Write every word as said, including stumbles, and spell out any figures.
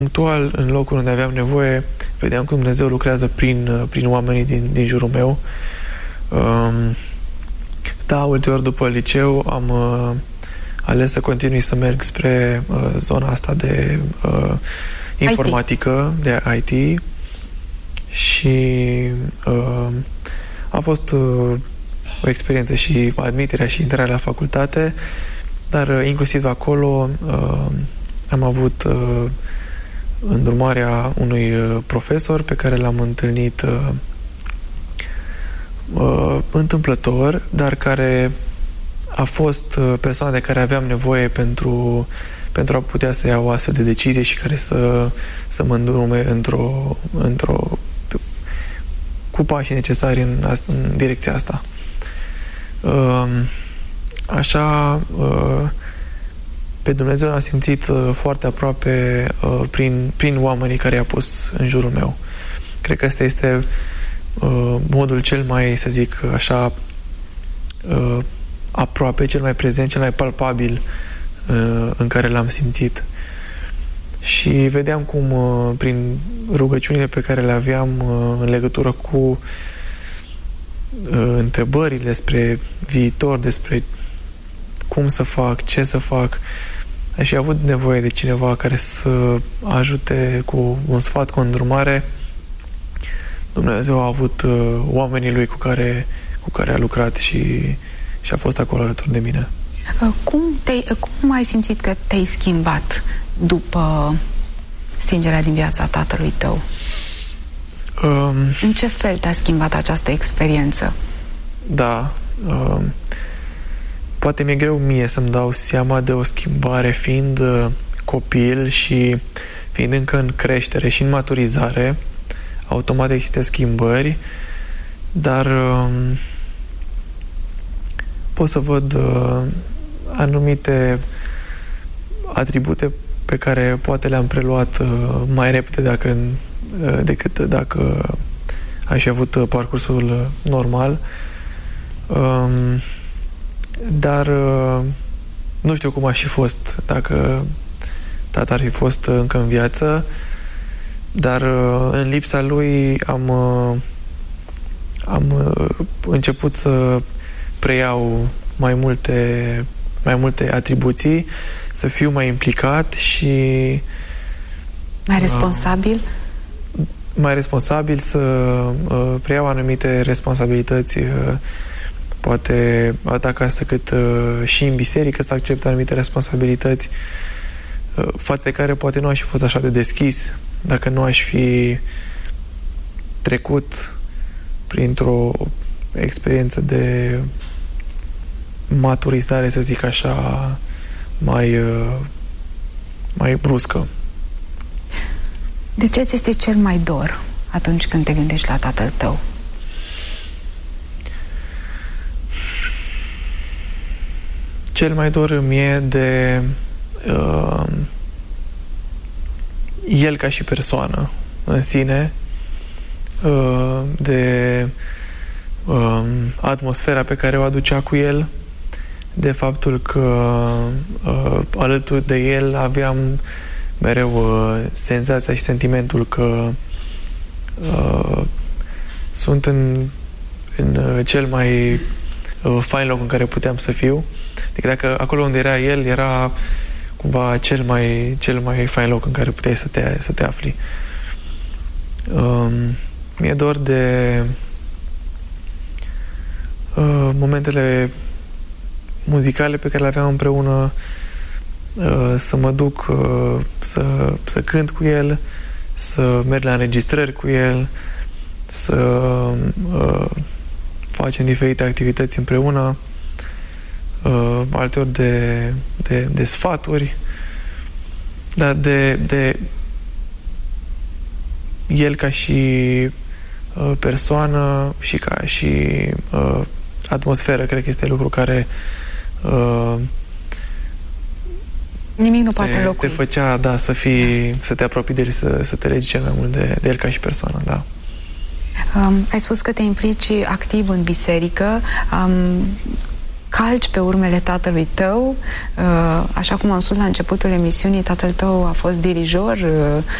Punctual, în locul unde aveam nevoie, vedeam cum Dumnezeu lucrează prin, prin oamenii din, din jurul meu. Um, da, ulterior, după liceu, am uh, ales să continui să merg spre uh, zona asta de uh, informatică, I T. De I T. Și uh, a fost uh, o experiență și admiterea și intrarea la facultate, dar uh, inclusiv acolo uh, am avut uh, îndrumarea unui uh, profesor pe care l-am întâlnit uh, uh, întâmplător, dar care a fost uh, persoana de care aveam nevoie pentru, pentru a putea să iau o astfel de decizie și care să, să mă îndrume într-o, într-o cu pașii necesari în, în direcția asta. Uh, așa, uh, pe Dumnezeu l-am simțit uh, foarte aproape uh, prin, prin oamenii care i-a pus în jurul meu. Cred că ăsta este uh, modul cel mai, să zic așa, uh, aproape, cel mai prezent, cel mai palpabil uh, în care l-am simțit. Și vedeam cum, uh, prin rugăciunile pe care le aveam uh, în legătură cu uh, întrebările despre viitor, despre cum să fac, ce să fac, aș fi avut nevoie de cineva care să ajute cu un sfat, cu o îndrumare. Dumnezeu a avut uh, oamenii Lui cu care, cu care a lucrat și, și a fost acolo alături de mine. Cum, te, cum ai simțit că te-ai schimbat după stingerea din viața tatălui tău? Um, În ce fel te-a schimbat această experiență? Da. Um, poate mi-e greu mie să-mi dau seama de o schimbare fiind uh, copil și fiind încă în creștere și în maturizare. Automat există schimbări, dar um, pot să văd uh, anumite atribute pe care poate le-am preluat uh, mai repede dacă, uh, decât dacă aș fi avut uh, parcursul uh, normal. Um, dar uh, nu știu cum aș fi fost dacă tata ar fi fost uh, încă în viață, dar uh, în lipsa lui am, uh, am uh, început să preiau mai multe, mai multe atribuții, să fiu mai implicat și mai responsabil? Uh, mai responsabil, să uh, preiau anumite responsabilități, uh, poate atât acasă cât uh, și în biserică, să accept anumite responsabilități uh, față de care poate nu aș fi fost așa de deschis dacă nu aș fi trecut printr-o experiență de maturizare, să zic așa, mai, mai bruscă. De ce ți este cel mai dor atunci când te gândești la tatăl tău? Cel mai dor îmi e de uh, el ca și persoană în sine, uh, de uh, atmosfera pe care o aducea cu el, de faptul că uh, alături de el aveam mereu uh, senzația și sentimentul că uh, sunt în, în uh, cel mai uh, fain loc în care puteam să fiu. Adică dacă acolo unde era el era cumva cel mai, cel mai fain loc în care puteai să te, să te afli. Uh, mi-e dor de uh, momentele muzicale pe care le aveam împreună, uh, să mă duc uh, să, să cânt cu el, să merg la înregistrări cu el, să uh, facem diferite activități împreună, uh, alteori de, de, de sfaturi, dar de, de el ca și uh, persoană și ca și uh, atmosferă, cred că este lucru care uh, nimic nu poate te, înlocui. Te făcea, da, să fii, să te apropii de el, să, să te legi cel mai mult de, de el ca și persoană, da. Um, ai spus că te implici activ în biserică. Um, calci pe urmele tatălui tău. Așa cum am spus la începutul emisiunii, tatăl tău a fost dirijor